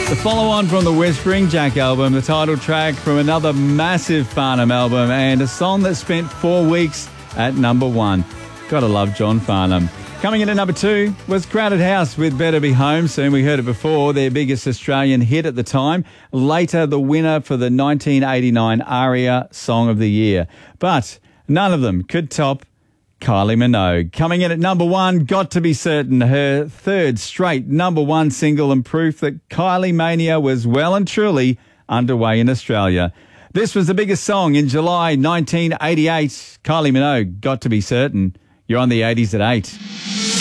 The follow-on from the Whispering Jack album, the title track from another massive Farnham album, and a song that spent 4 weeks at number 1. Gotta love John Farnham. Coming in at number 2 was Crowded House with Better Be Home Soon. We heard it before, their biggest Australian hit at the time. Later, the winner for the 1989 ARIA Song of the Year. But none of them could top Kylie Minogue. Coming in at number 1, Got to Be Certain, her third straight number 1 single, and proof that Kylie Mania was well and truly underway in Australia. This was the biggest song in July 1988. Kylie Minogue, Got to Be Certain. You're on the 80s at 8.